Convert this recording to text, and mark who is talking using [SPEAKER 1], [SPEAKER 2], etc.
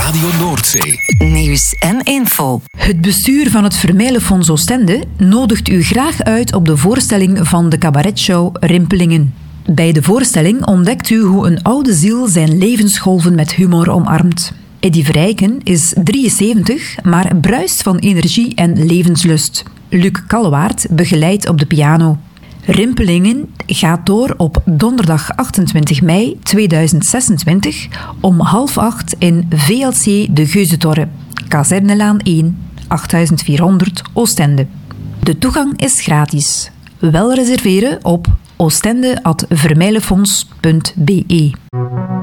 [SPEAKER 1] Radio Noordzee.
[SPEAKER 2] Nieuws en info.
[SPEAKER 3] Het bestuur van het Vermijlenfonds Oostende nodigt u graag uit op de voorstelling van de cabaretshow Rimpelingen. Bij de voorstelling ontdekt u hoe een oude ziel zijn levensgolven met humor omarmt. Eddy Vrijken is 73, maar bruist van energie en levenslust. Luc Kallewaard begeleidt op de piano. Rimpelingen gaat door op donderdag 28 mei 2026 om 7:30 in VLC De Geuzentorre, Kazernelaan 1, 8400 Oostende. De toegang is gratis. Wel reserveren op oostende@vermijlenfonds.be.